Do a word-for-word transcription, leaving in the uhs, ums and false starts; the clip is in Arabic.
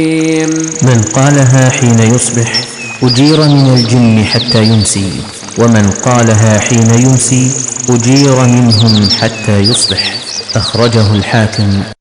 من قالها حين يصبح أجير من الجن حتى يمسي، ومن قالها حين يمسي أجير منهم حتى يصبح. أخرجه الحاكم.